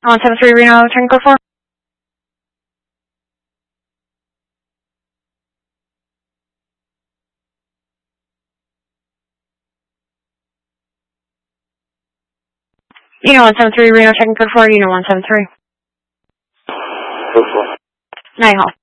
173 Reno, turn code 4. Unit 173 Reno, checking code 4, Unit 173. Code 4. Night Hall.